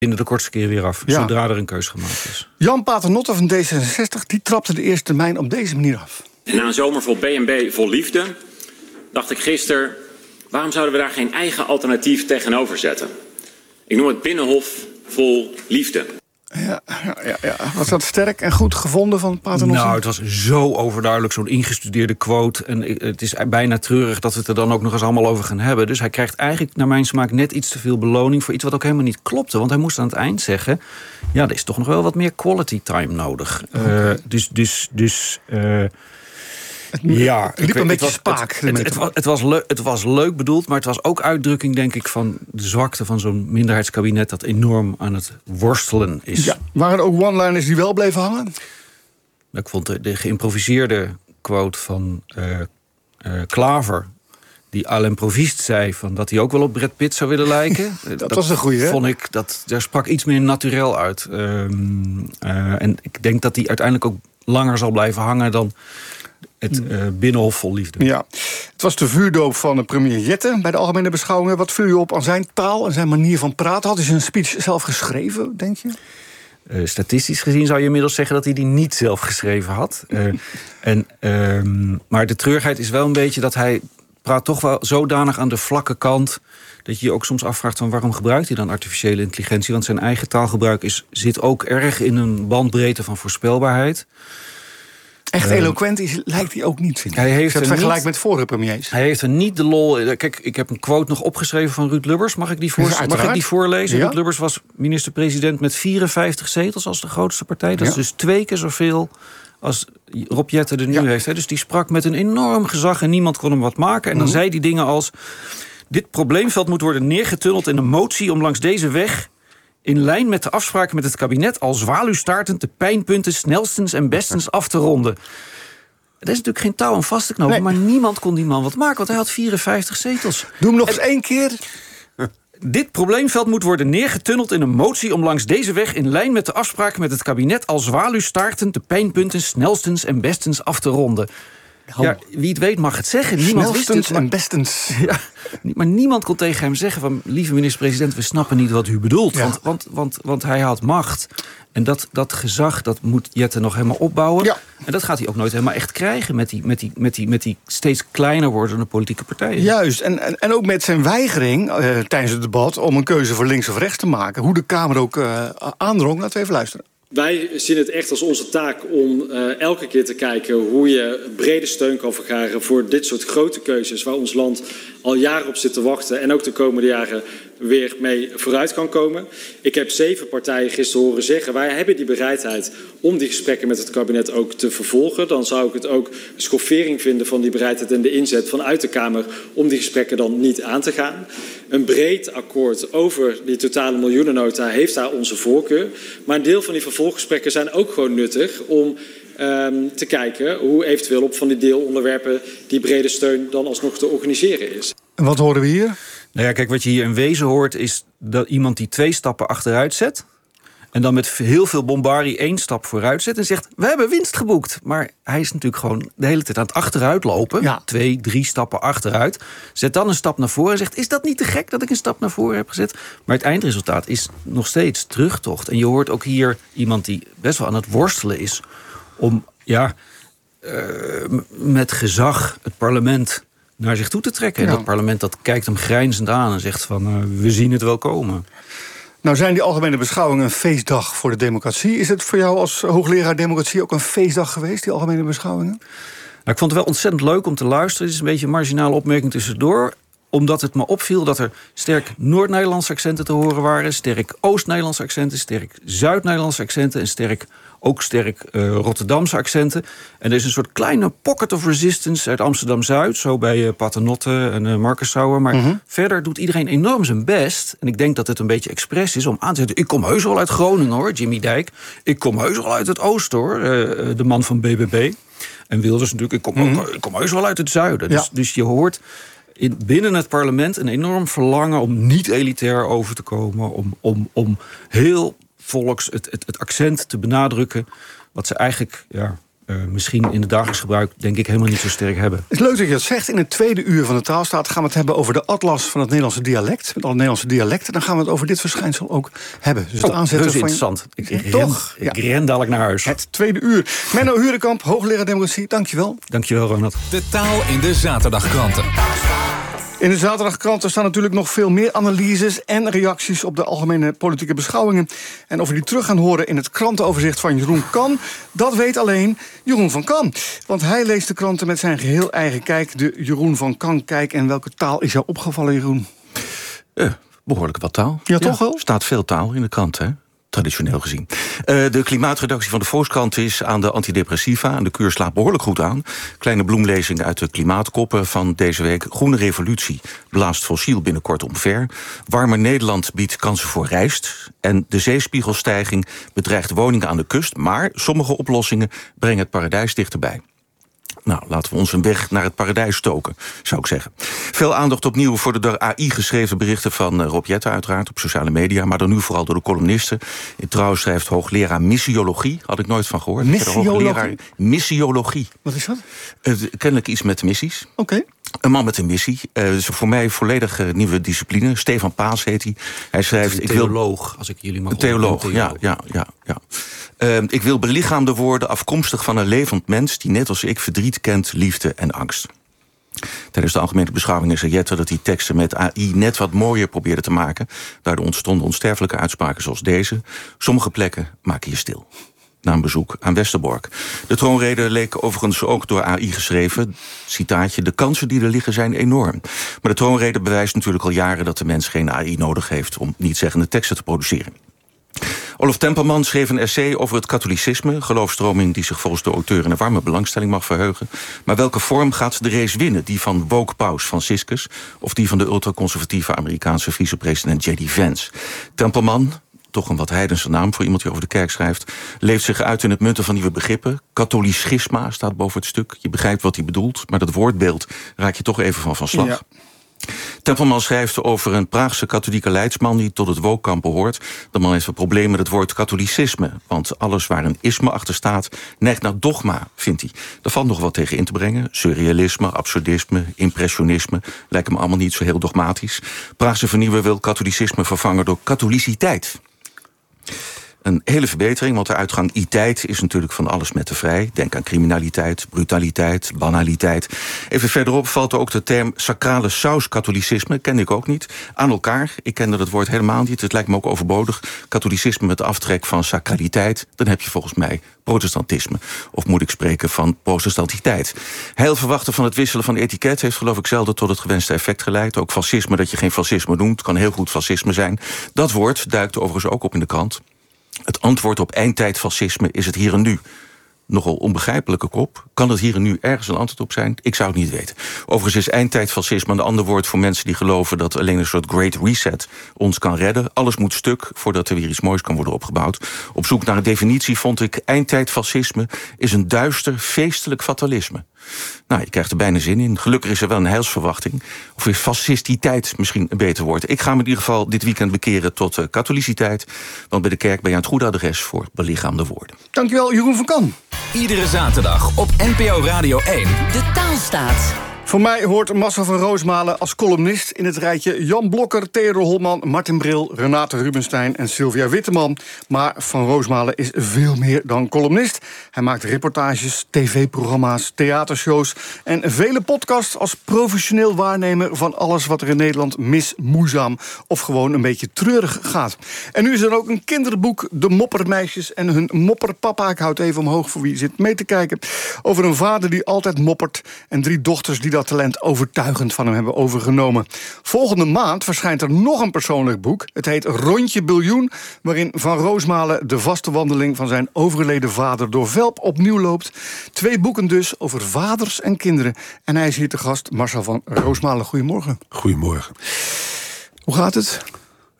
binnen de kortste keer weer af, zodra er een keus gemaakt is. Jan Paternotte van D66, die trapte de eerste termijn op deze manier af. Na een zomer vol BNB vol liefde dacht ik gisteren, waarom zouden we daar geen eigen alternatief tegenover zetten? Ik noem het Binnenhof vol liefde. Ja. Was dat sterk en goed gevonden van Paternotte? Nou, het was zo overduidelijk, zo'n ingestudeerde quote. En het is bijna treurig dat we het er dan ook nog eens allemaal over gaan hebben. Dus hij krijgt eigenlijk naar mijn smaak net iets te veel beloning voor iets wat ook helemaal niet klopte. Want hij moest aan het eind zeggen, ja, er is toch nog wel wat meer quality time nodig. Het liep een beetje spaak. Het was leuk bedoeld, maar het was ook uitdrukking, denk ik, van de zwakte van zo'n minderheidskabinet dat enorm aan het worstelen is. Ja, waren er ook one-liners die wel bleven hangen? Ik vond de geïmproviseerde quote van Klaver, die à l'improviste zei van dat hij ook wel op Brad Pitt zou willen lijken. dat was een goeie, hè? Vond ik, daar sprak iets meer naturel uit. En ik denk dat hij uiteindelijk ook langer zal blijven hangen dan het Binnenhof vol liefde. Ja. Het was de vuurdoop van premier Jette bij de algemene beschouwingen. Wat viel je op aan zijn taal en zijn manier van praten? Had hij zijn speech zelf geschreven, denk je? Statistisch gezien zou je inmiddels zeggen dat hij die niet zelf geschreven had. Maar de treurigheid is wel een beetje dat hij praat toch wel zodanig aan de vlakke kant dat je je ook soms afvraagt van waarom gebruikt hij dan artificiële intelligentie? Want zijn eigen taalgebruik zit ook erg in een bandbreedte van voorspelbaarheid. Echt eloquent lijkt hij ook niet, vind ik. Hij heeft het vergelijk met vorige premiers. Hij heeft er niet de lol. Kijk, ik heb een quote nog opgeschreven van Ruud Lubbers. Mag ik die voorlezen? Ja. Ruud Lubbers was minister-president met 54 zetels als de grootste partij. Dat is dus 2 keer zoveel als Rob Jetten er nu heeft. Dus die sprak met een enorm gezag en niemand kon hem wat maken. En dan zei die dingen als: dit probleemveld moet worden neergetunneld in een motie om langs deze weg, in lijn met de afspraken met het kabinet, al zwaluwstaartend de pijnpunten snelstens en bestens af te ronden. Er is natuurlijk geen touw aan vast te knopen, maar niemand kon die man wat maken, want hij had 54 zetels. Doe hem nog eens 1 keer. Dit probleemveld moet worden neergetunneld in een motie om langs deze weg, in lijn met de afspraken met het kabinet, al zwaluwstaartend de pijnpunten snelstens en bestens af te ronden. Ja, wie het weet mag het zeggen. Niemand wist het, en bestens. Ja, maar niemand kon tegen hem zeggen van, lieve minister-president, we snappen niet wat u bedoelt. Ja. Want hij had macht. En dat gezag, dat moet Jette nog helemaal opbouwen. Ja. En dat gaat hij ook nooit helemaal echt krijgen met die steeds kleiner wordende politieke partijen. Juist, en ook met zijn weigering tijdens het debat om een keuze voor links of rechts te maken. Hoe de Kamer ook aandrong. Laten we even luisteren. Wij zien het echt als onze taak om elke keer te kijken hoe je brede steun kan vergaren voor dit soort grote keuzes waar ons land al jaren op zit te wachten en ook de komende jaren weer mee vooruit kan komen. Ik heb 7 partijen gisteren horen zeggen, wij hebben die bereidheid om die gesprekken met het kabinet ook te vervolgen. Dan zou ik het ook schoffering vinden van die bereidheid en de inzet vanuit de Kamer om die gesprekken dan niet aan te gaan. Een breed akkoord over die totale miljoenennota heeft daar onze voorkeur. Maar een deel van die vervolggesprekken zijn ook gewoon nuttig om te kijken hoe eventueel op van die deelonderwerpen die brede steun dan alsnog te organiseren is. En wat horen we hier? Nou ja, kijk, wat je hier in wezen hoort is dat iemand die 2 stappen achteruit zet en dan met heel veel bombarie 1 stap vooruit zet en zegt, we hebben winst geboekt. Maar hij is natuurlijk gewoon de hele tijd aan het achteruit lopen. Ja. 2, 3 stappen achteruit. Zet dan een stap naar voren en zegt, is dat niet te gek dat ik een stap naar voren heb gezet? Maar het eindresultaat is nog steeds terugtocht. En je hoort ook hier iemand die best wel aan het worstelen is om met gezag het parlement naar zich toe te trekken. Ja. En dat parlement dat kijkt hem grijnzend aan en zegt van, we zien het wel komen. Nou zijn die algemene beschouwingen een feestdag voor de democratie. Is het voor jou als hoogleraar democratie ook een feestdag geweest, die algemene beschouwingen? Nou, ik vond het wel ontzettend leuk om te luisteren. Het is een beetje een marginale opmerking tussendoor, omdat het me opviel dat er sterk Noord-Nederlandse accenten te horen waren, sterk Oost-Nederlandse accenten, sterk Zuid-Nederlandse accenten en sterk Rotterdamse accenten. En er is een soort kleine pocket of resistance uit Amsterdam-Zuid, zo bij Paternotte en Marcus Sauer. Maar verder doet iedereen enorm zijn best. En ik denk dat het een beetje expres is om aan te zetten, ik kom heus wel uit Groningen, hoor, Jimmy Dijk. Ik kom heus wel uit het Oosten, hoor, de man van BBB. En Wilders natuurlijk, ik kom heus wel uit het Zuiden. Ja. Dus je hoort binnen het parlement een enorm verlangen om niet elitair over te komen, om heel volks het accent te benadrukken wat ze eigenlijk misschien in het dagelijks gebruik denk ik helemaal niet zo sterk hebben. Het is leuk dat je dat zegt. In het tweede uur van de Taalstaat gaan we het hebben over de atlas van het Nederlandse dialect. Met alle Nederlandse dialecten. Dan gaan we het over dit verschijnsel ook hebben. Dus het aanzetten van interessant. Ik ren dadelijk naar huis. Het tweede uur. Menno Hurekamp, hoogleraar democratie. Dankjewel. Dankjewel, Ronald. De taal in de zaterdagkranten. In de zaterdagkranten staan natuurlijk nog veel meer analyses en reacties op de algemene politieke beschouwingen. En of we die terug gaan horen in het krantenoverzicht van Jeroen Kan, dat weet alleen Jeroen van Kan. Want hij leest de kranten met zijn geheel eigen kijk, de Jeroen van Kan kijk. En welke taal is jou opgevallen, Jeroen? Behoorlijk wat taal. Ja, toch wel? Er staat veel taal in de krant, hè? Traditioneel gezien. De klimaatredactie van de Volkskrant is aan de antidepressiva. En de kuur slaat behoorlijk goed aan. Kleine bloemlezing uit de klimaatkoppen van deze week. Groene revolutie blaast fossiel binnenkort omver. Warmer Nederland biedt kansen voor rijst. En de zeespiegelstijging bedreigt woningen aan de kust. Maar sommige oplossingen brengen het paradijs dichterbij. Nou, laten we ons een weg naar het paradijs stoken, zou ik zeggen. Veel aandacht opnieuw voor de door AI geschreven berichten van Rob Jetten uiteraard op sociale media, maar dan nu vooral door de columnisten. In Trouw schrijft hoogleraar missiologie, had ik nooit van gehoord. Missiologie? Missiologie. Wat is dat? Kennelijk iets met missies. Oké. Een man met een missie. Dus voor mij volledig nieuwe discipline. Stefan Paas heet hij. Hij schrijft... Een theoloog, als ik jullie mag horen. Theoloog, ja. Ik wil belichaamde worden afkomstig van een levend mens die net als ik verdriet kent, liefde en angst. Tijdens de algemene beschouwingen zei Jetten dat hij teksten met AI net wat mooier probeerde te maken. Daardoor ontstonden onsterfelijke uitspraken zoals deze. Sommige plekken maken je stil. Na een bezoek aan Westerbork. De troonrede leek overigens ook door AI geschreven. Citaatje, de kansen die er liggen zijn enorm. Maar de troonrede bewijst natuurlijk al jaren dat de mens geen AI nodig heeft om niet-zeggende teksten te produceren. Olof Tempelman schreef een essay over het katholicisme, geloofstroming die zich volgens de auteur in een warme belangstelling mag verheugen. Maar welke vorm gaat de race winnen? Die van woke paus Franciscus of die van de ultraconservatieve Amerikaanse vicepresident J.D. Vance? Tempelman, toch een wat heidense naam voor iemand die over de kerk schrijft, leeft zich uit in het munten van nieuwe begrippen. Katholicisma staat boven het stuk. Je begrijpt wat hij bedoelt, maar dat woordbeeld raak je toch even van slag. Ja. Tempelman schrijft over een Praagse katholieke leidsman die tot het wookkamp behoort. De man heeft een probleem met het woord katholicisme. Want alles waar een isme achter staat neigt naar dogma, vindt hij. Daar valt nog wat tegen in te brengen. Surrealisme, absurdisme, impressionisme lijken me allemaal niet zo heel dogmatisch. Praagse vernieuwer wil katholicisme vervangen door katholiciteit. Een hele verbetering, want de uitgang I-tijd is natuurlijk van alles met te vrij. Denk aan criminaliteit, brutaliteit, banaliteit. Even verderop valt er ook de term sacrale saus-katholicisme. Kende ik ook niet. Aan elkaar. Ik kende dat woord helemaal niet. Het lijkt me ook overbodig. Katholicisme met aftrek van sacraliteit. Dan heb je volgens mij protestantisme. Of moet ik spreken van protestantiteit. Heel verwachten van het wisselen van etiket heeft geloof ik zelden tot het gewenste effect geleid. Ook fascisme, dat je geen fascisme noemt, kan heel goed fascisme zijn. Dat woord duikt overigens ook op in de krant. Het antwoord op eindtijdfascisme is het hier en nu. Nogal onbegrijpelijke kop. Kan het hier en nu ergens een antwoord op zijn? Ik zou het niet weten. Overigens is eindtijdfascisme een ander woord voor mensen die geloven dat alleen een soort great reset ons kan redden. Alles moet stuk voordat er weer iets moois kan worden opgebouwd. Op zoek naar een definitie vond ik eindtijdfascisme is een duister, feestelijk fatalisme. Nou, je krijgt er bijna zin in. Gelukkig is er wel een heilsverwachting. Of is fascistiteit misschien een beter woord? Ik ga me in ieder geval dit weekend bekeren tot katholiciteit. Want bij de kerk ben je aan het goede adres voor belichaamde woorden. Dankjewel, Jeroen van Kan. Iedere zaterdag op NPO Radio 1. De Taalstaat. Voor mij hoort Marcel van Roosmalen als columnist in het rijtje Jan Blokker, Theodor Holman, Martin Bril, Renate Rubenstein en Sylvia Witteman. Maar Van Roosmalen is veel meer dan columnist. Hij maakt reportages, tv-programma's, theatershows en vele podcasts als professioneel waarnemer van alles wat er in Nederland mismoeizaam of gewoon een beetje treurig gaat. En nu is er ook een kinderboek, De Moppermeisjes en hun mopperpapa. Ik houd even omhoog voor wie zit mee te kijken. Over een vader die altijd moppert en 3 dochters die dat talent overtuigend van hem hebben overgenomen. Volgende maand verschijnt er nog een persoonlijk boek. Het heet Rondje Biljoen, waarin Van Roosmalen de vaste wandeling van zijn overleden vader door Velp opnieuw loopt. 2 boeken dus over vaders en kinderen. En hij is hier te gast, Marcel van Roosmalen. Goedemorgen. Goedemorgen. Hoe gaat het?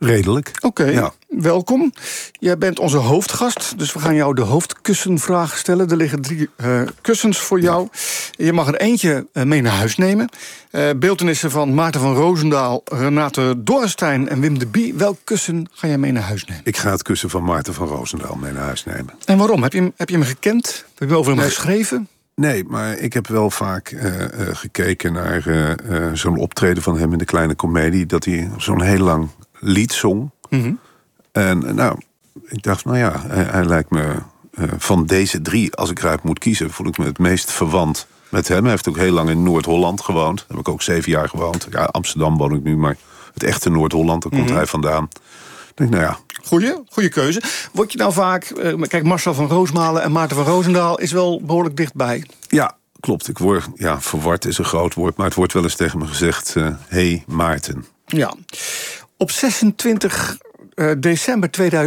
Redelijk. Oké, Ja. welkom. Jij bent onze hoofdgast, dus we gaan jou de hoofdkussenvraag stellen. Er liggen 3 kussens voor jou. Je mag er eentje mee naar huis nemen. Beeltenissen van Maarten van Roosendaal, Renate Dorrestein en Wim de Bie. Welk kussen ga jij mee naar huis nemen? Ik ga het kussen van Maarten van Roosendaal mee naar huis nemen. En waarom? Heb je hem gekend? Heb je over hem geschreven? Nee, maar ik heb wel vaak gekeken naar zo'n optreden van hem in de Kleine Comedie, dat hij zo'n heel lang lied zong. Mm-hmm. En nou, ik dacht, nou ja, hij lijkt me van deze 3, als ik eruit moet kiezen, voel ik me het meest verwant met hem. Hij heeft ook heel lang in Noord-Holland gewoond. Daar heb ik ook 7 jaar gewoond. Ja, Amsterdam woon ik nu, maar het echte Noord-Holland, daar komt hij vandaan. Ik denk, nou ja. Goeie keuze. Word je nou vaak... kijk, Marcel van Roosmalen en Maarten van Roosendaal is wel behoorlijk dichtbij. Ja, klopt. Ik word, verward is een groot woord, maar het wordt wel eens tegen me gezegd, hey Maarten. Ja. Op 26 december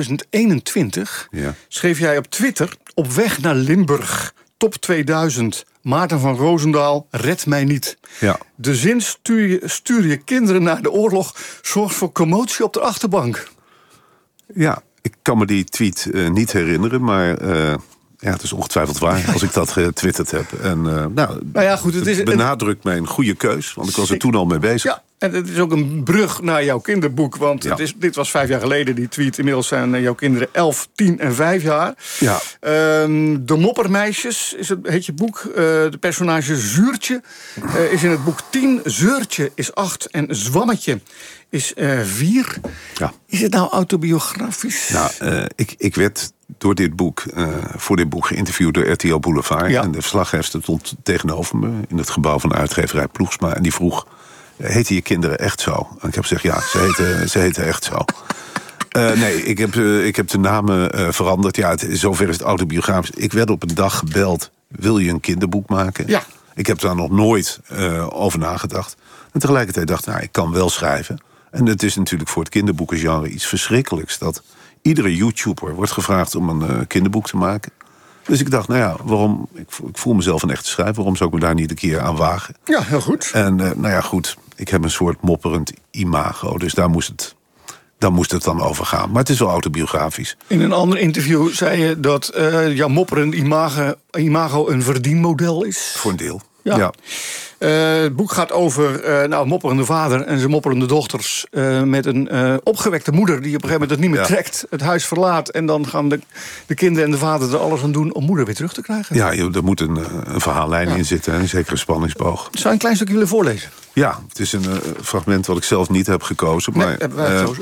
2021 schreef jij op Twitter: op weg naar Limburg, top 2000, Maarten van Roosendaal, red mij niet. Ja. De zin stuur je kinderen naar de oorlog zorgt voor commotie op de achterbank. Ja, ik kan me die tweet niet herinneren, maar het is ongetwijfeld waar als ik dat getwitterd heb. En nou ja, goed, het benadrukt mijn goede keus, want ik was er toen al mee bezig. Ja, en het is ook een brug naar jouw kinderboek, want dit was 5 jaar geleden, die tweet. Inmiddels zijn jouw kinderen 11, 10 en 5 jaar. Ja. De Moppermeisjes heet je boek. De personage Zuurtje is in het boek 10. Zeurtje is 8 en Zwammetje is 4. Ja. Is het nou autobiografisch? Nou, ik werd door dit boek, voor dit boek geïnterviewd door RTL Boulevard. Ja. En de verslaggever stond tegenover me in het gebouw van de uitgeverij Ploegsma. En die vroeg, heten je kinderen echt zo? En ik heb gezegd, ja, ze heten echt zo. Nee, ik heb de namen veranderd. Ja, zover is het autobiografisch. Ik werd op een dag gebeld, wil je een kinderboek maken? Ja. Ik heb daar nog nooit over nagedacht. En tegelijkertijd dacht ik, ik kan wel schrijven. En het is natuurlijk voor het kinderboekengenre iets verschrikkelijks dat iedere YouTuber wordt gevraagd om een kinderboek te maken. Dus ik dacht, nou ja, waarom? Ik voel mezelf een echte schrijver. Waarom zou ik me daar niet een keer aan wagen? Ja, heel goed. En nou ja, goed. Ik heb een soort mopperend imago. Dus daar moest het dan over gaan. Maar het is wel autobiografisch. In een ander interview zei je dat jouw mopperend imago een verdienmodel is. Voor een deel, ja. Ja. Het boek gaat over een mopperende vader en zijn mopperende dochters. Met een opgewekte moeder die op een gegeven moment het niet meer trekt. Het huis verlaat en dan gaan de kinderen en de vader er alles aan doen om moeder weer terug te krijgen. Ja, er moet een verhaallijn in zitten en zeker een spanningsboog. Zou je een klein stukje willen voorlezen? Ja, het is een fragment wat ik zelf niet heb gekozen. Maar hebben wij gekozen.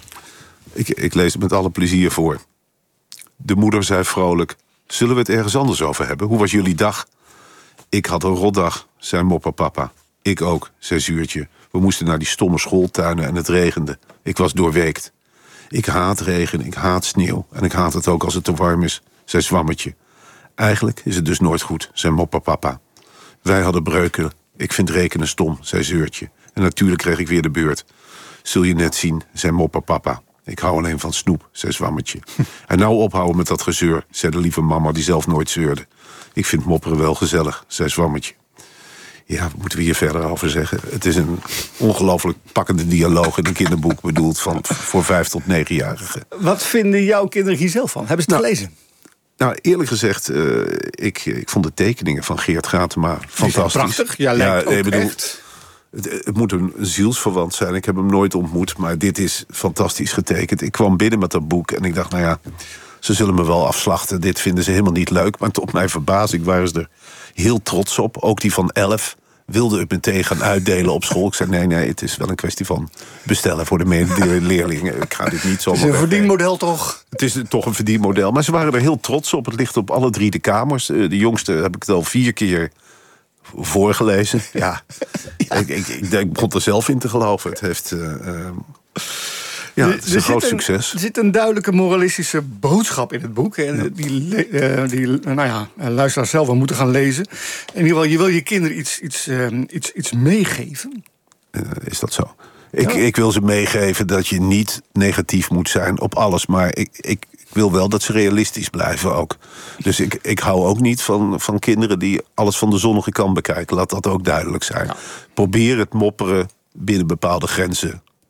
Ik lees het met alle plezier voor. De moeder zei vrolijk, zullen we het ergens anders over hebben? Hoe was jullie dag? Ik had een rotdag, zei mopperpapa. Ik ook, zei Zuurtje. We moesten naar die stomme schooltuinen en het regende. Ik was doorweekt. Ik haat regen, ik haat sneeuw. En ik haat het ook als het te warm is, zei Zwammetje. Eigenlijk is het dus nooit goed, zei mopperpapa. Wij hadden breuken. Ik vind rekenen stom, zei Zeurtje. En natuurlijk kreeg ik weer de beurt. Zul je net zien, zei mopperpapa. Ik hou alleen van snoep, zei Zwammetje. En nou ophouden met dat gezeur, zei de lieve mama die zelf nooit zeurde. Ik vind mopperen wel gezellig, zei Zwammetje. Ja, wat moeten we hier verder over zeggen? Het is een ongelooflijk pakkende dialoog in een kinderboek bedoeld voor 5 tot 9-jarigen. Wat vinden jouw kinderen hier zelf van? Hebben ze het gelezen? Nou, eerlijk gezegd, ik vond de tekeningen van Geert Gratema fantastisch. Prachtig, ja, lijkt ook echt. Het moet een zielsverwant zijn. Ik heb hem nooit ontmoet, maar dit is fantastisch getekend. Ik kwam binnen met dat boek en ik dacht, nou ja, ze zullen me wel afslachten. Dit vinden ze helemaal niet leuk. Maar tot mijn verbazing waren ze er heel trots op. Ook die van 11 wilde het meteen gaan uitdelen op school. Ik zei, nee, het is wel een kwestie van bestellen voor de leerlingen. Ik ga dit niet zomaar. Het is een verdienmodel toch? Het is toch een verdienmodel. Maar ze waren er heel trots op. Het ligt op alle 3 de kamers. De jongste heb ik het al 4 keer voorgelezen. Ja. Ik begon er zelf in te geloven. Het heeft... het is een groot succes. Er zit een duidelijke moralistische boodschap in het boek. En die luisteraars zelf wel moeten gaan lezen. In ieder geval, je wil je kinderen iets meegeven. Is dat zo? Ik wil ze meegeven dat je niet negatief moet zijn op alles. Maar ik wil wel dat ze realistisch blijven ook. Dus ik hou ook niet van kinderen die alles van de zonnige kant bekijken. Laat dat ook duidelijk zijn. Ja. Probeer het mopperen binnen bepaalde grenzen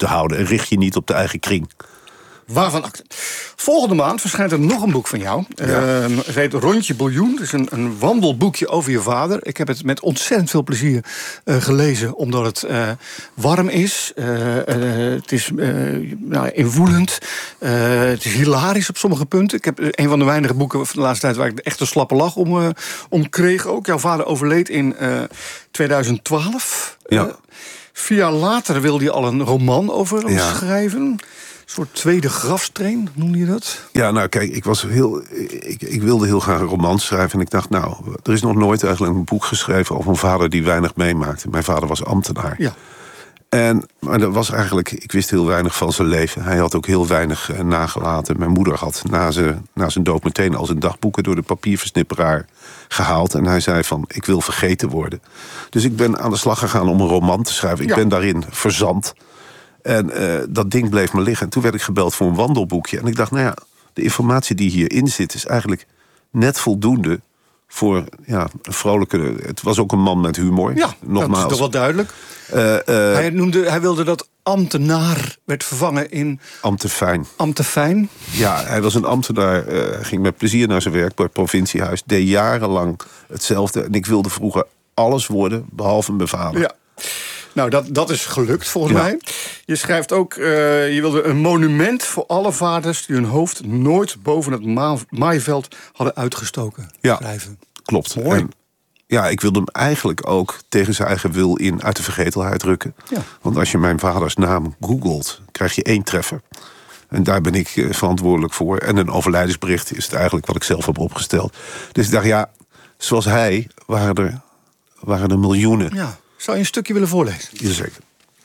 te houden. En richt je niet op de eigen kring. Waarvan acte. Volgende maand verschijnt er nog een boek van jou. Het heet Rondje Biljoen. Het is een wandelboekje over je vader. Ik heb het met ontzettend veel plezier gelezen. Omdat het warm is. Het is invoelend. Het is hilarisch op sommige punten. Ik heb een van de weinige boeken van de laatste tijd... waar ik echt een slappe lach om kreeg ook. Jouw vader overleed in 2012. Ja. 4 jaar later wilde hij al een roman over hem schrijven. Een soort tweede grafsteen, noemde je dat? Ja, nou kijk, ik wilde heel graag een roman schrijven. En ik dacht, nou, er is nog nooit eigenlijk een boek geschreven... over een vader die weinig meemaakte. Mijn vader was ambtenaar. Ja. Maar dat was eigenlijk, ik wist heel weinig van zijn leven. Hij had ook heel weinig nagelaten. Mijn moeder had na zijn dood meteen al zijn dagboeken... door de papierversnipperaar gehaald. En hij zei van, ik wil vergeten worden. Dus ik ben aan de slag gegaan om een roman te schrijven. Ik ben daarin verzand. En dat ding bleef me liggen. En toen werd ik gebeld voor een wandelboekje. En ik dacht, nou ja, de informatie die hierin zit... is eigenlijk net voldoende voor een vrolijke... Het was ook een man met humor. Ja, nogmaals. Dat is toch wel duidelijk. Hij wilde dat ambtenaar werd vervangen in... Ambtefijn. Ja, hij was een ambtenaar. Hij ging met plezier naar zijn werk bij het provinciehuis. Deed jarenlang hetzelfde. En ik wilde vroeger alles worden, behalve mijn vader. Ja. Nou, dat is gelukt volgens mij. Je schrijft ook, je wilde een monument voor alle vaders... die hun hoofd nooit boven het maaiveld hadden uitgestoken. Schrijven. Klopt. Mooi. Ik wilde hem eigenlijk ook tegen zijn eigen wil in uit de vergetelheid rukken. Ja. Want als je mijn vaders naam googelt, krijg je 1 treffer. En daar ben ik verantwoordelijk voor. En een overlijdensbericht is het eigenlijk wat ik zelf heb opgesteld. Dus ik dacht, zoals hij waren er miljoenen. Ja. Zou je een stukje willen voorlezen? Jazeker.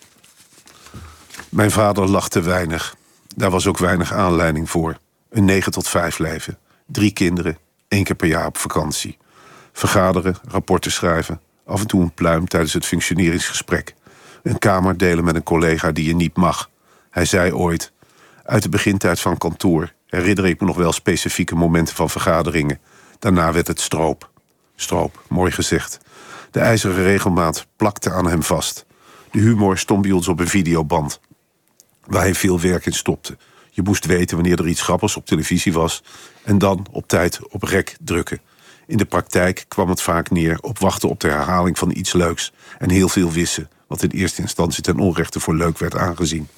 Mijn vader lachte weinig. Daar was ook weinig aanleiding voor. Een 9 tot 5 leven. 3 kinderen, 1 keer per jaar op vakantie. Vergaderen, rapporten schrijven. Af en toe een pluim tijdens het functioneringsgesprek. Een kamer delen met een collega die je niet mag. Hij zei ooit... Uit de begintijd van kantoor herinner ik me nog wel specifieke momenten van vergaderingen. Daarna werd het stroop. Stroop, mooi gezegd. De ijzeren regelmaat plakte aan hem vast. De humor stond bij ons op een videoband, waar hij veel werk in stopte. Je moest weten wanneer er iets grappigs op televisie was... en dan op tijd op rek drukken. In de praktijk kwam het vaak neer op wachten op de herhaling van iets leuks... en heel veel wissen, wat in eerste instantie ten onrechte voor leuk werd aangezien.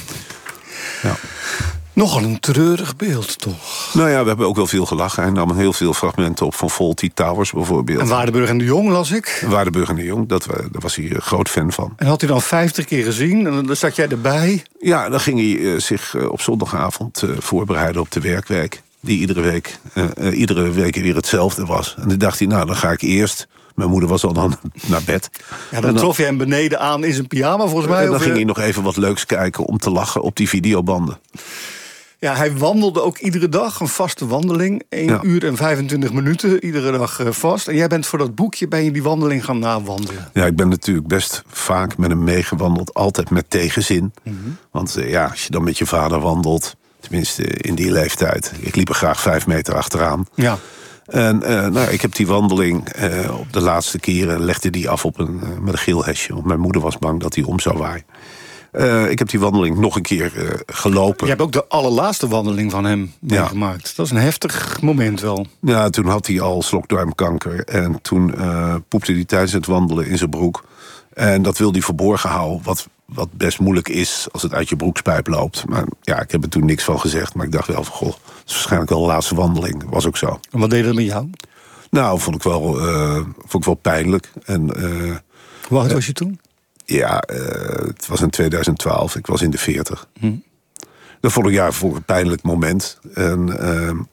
Ja. Nogal een treurig beeld, toch? Nou ja, we hebben ook wel veel gelachen. Hij nam heel veel fragmenten op van Fawlty Towers bijvoorbeeld. En Waardenburg en de Jong, las ik. Waardenburg en de Jong, daar was hij een groot fan van. En had hij dan 50 keer gezien en dan zat jij erbij? Ja, dan ging hij zich op zondagavond voorbereiden op de werkweek. Die iedere week weer hetzelfde was. En dan dacht hij, nou, dan ga ik eerst... Mijn moeder was al dan naar bed. Ja, dan trof je hem beneden aan in zijn pyjama, volgens mij. En dan ging hij nog even wat leuks kijken om te lachen op die videobanden. Ja, hij wandelde ook iedere dag, een vaste wandeling. 1 uur en 25 minuten, iedere dag vast. En jij bent voor dat boekje ben je die wandeling gaan nawandelen. Ja, ik ben natuurlijk best vaak met hem meegewandeld. Altijd met tegenzin. Mm-hmm. Want als je dan met je vader wandelt... tenminste in die leeftijd... ik liep er graag 5 meter achteraan... Ja. En ik heb die wandeling op de laatste keren... legde die af met een geel hesje. Want mijn moeder was bang dat hij om zou waaien. Ik heb die wandeling nog een keer gelopen. Je hebt ook de allerlaatste wandeling van hem meegemaakt. Dat is een heftig moment wel. Ja, toen had hij al slokdarmkanker. En toen poepte hij tijdens het wandelen in zijn broek. En dat wilde hij verborgen houden. Wat best moeilijk is als het uit je broekspijp loopt. Maar ja, ik heb er toen niks van gezegd. Maar ik dacht wel van, goh, het is waarschijnlijk wel de laatste wandeling. Dat was ook zo. En wat deed dat met jou? Nou, vond ik wel pijnlijk. En, hoe oud was je toen? Ja, het was in 2012. Ik was in de 40. Dat vond ik voor een pijnlijk moment. En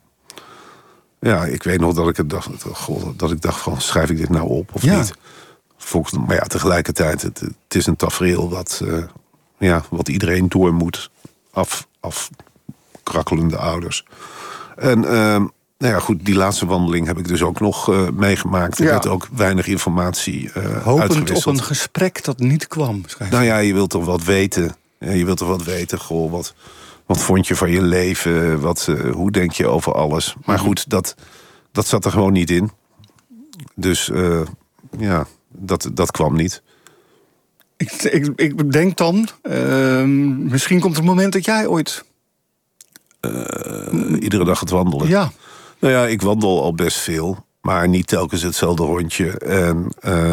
ik weet nog dat ik dacht van, schrijf ik dit nou op of niet? Maar ja, tegelijkertijd, het is een tafereel wat iedereen door moet. Afkrakkelende ouders. En goed, die laatste wandeling heb ik dus ook nog meegemaakt. Er werd ook weinig informatie hopend uitgewisseld. Op een gesprek dat niet kwam. Nou ja, je wilt toch wat weten. Je wilt toch wat weten. Goh, wat vond je van je leven? Hoe denk je over alles? Maar goed, dat zat er gewoon niet in. Dus dat kwam niet. Ik denk dan, misschien komt het moment dat jij ooit... Iedere dag het wandelen. Ja. Nou ja, ik wandel al best veel, maar niet telkens hetzelfde rondje. En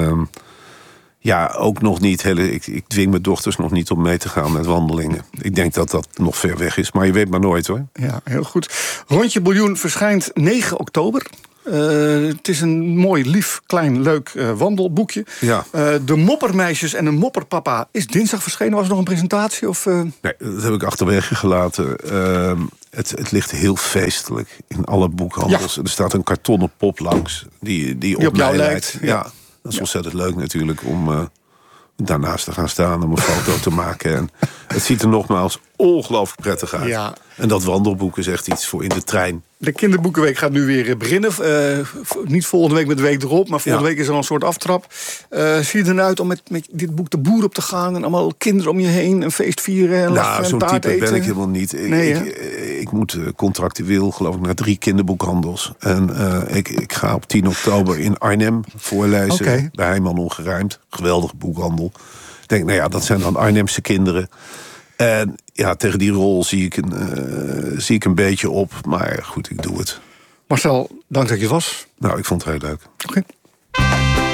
ook nog niet. Ik dwing mijn dochters nog niet om mee te gaan met wandelingen. Ik denk dat dat nog ver weg is, maar je weet maar nooit hoor. Ja, heel goed. Rondje Biljoen verschijnt 9 oktober. Het is een mooi, lief, klein, leuk wandelboekje. Ja. De Moppermeisjes en de Mopperpapa is dinsdag verschenen. Was er nog een presentatie? Of, Nee, dat heb ik achterwege gelaten. Het ligt heel feestelijk in alle boekhandels. Ja. Er staat een kartonnen pop langs die op op jou mij lijkt. Ja, dat is ontzettend leuk natuurlijk om daarnaast te gaan staan om een foto te maken. En het ziet er nogmaals ongelooflijk prettig uit. Ja. En dat wandelboek is echt iets voor in de trein. De kinderboekenweek gaat nu weer beginnen. Niet volgende week met de week erop, maar volgende week is er al een soort aftrap. Zie je eruit om met dit boek de boer op te gaan en allemaal kinderen om je heen een feest vieren en lachen en zo'n taart type eten? ben ik helemaal niet. Ik moet contractueel, geloof ik, naar 3 kinderboekhandels. En ik ga op 10 oktober in Arnhem voorlezen. Oké. Bij Heijman Ongerijmd. Geweldige boekhandel. Ik denk, dat zijn dan Arnhemse kinderen. En ja, tegen die rol zie ik een beetje op. Maar goed, ik doe het. Marcel, dank dat je was. Nou, ik vond het heel leuk. Oké.